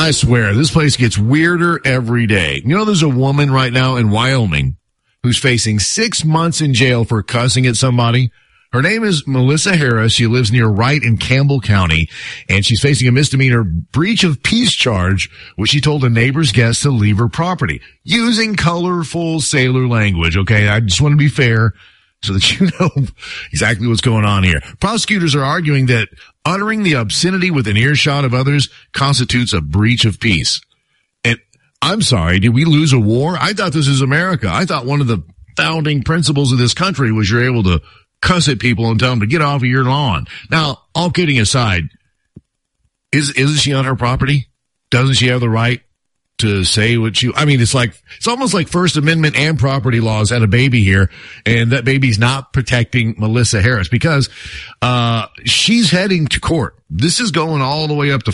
I swear, this place gets weirder every day. You know, there's a woman right now in Wyoming who's facing 6 months in jail for cussing at somebody. Her name is Melissa Harris. She lives near Wright in Campbell County, and she's facing a misdemeanor breach of peace charge, which she told a neighbor's guest to leave her property using colorful sailor language. Okay, I just want to be fair so that you know exactly what's going on here. Prosecutors are arguing that uttering the obscenity within earshot of others constitutes a breach of peace. And I'm sorry, did we lose a war? I thought this is America. I thought one of the founding principles of this country was you're able to cuss at people and tell them to get off of your lawn. Now, all kidding aside, isn't she on her property? Doesn't she have the right to say what I mean, it's almost like First Amendment and property laws had a baby here, and that baby's not protecting Melissa Harris because, she's heading to court. This is going all the way up to